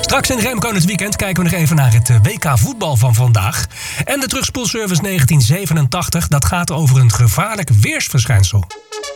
Straks in Remco in het weekend kijken we nog even naar het WK voetbal van vandaag. En de terugspoelservice 1987, dat gaat over een gevaarlijk weersverschijnsel.